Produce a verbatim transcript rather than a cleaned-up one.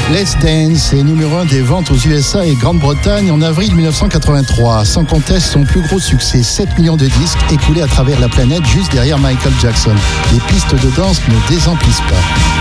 Let's Dance est numéro un des ventes aux U S A et Grande-Bretagne en avril dix-neuf cent quatre-vingt-trois. Sans conteste, son plus gros succès, sept millions de disques écoulés à travers la planète juste derrière Michael Jackson. Les pistes de danse ne désemplissent pas.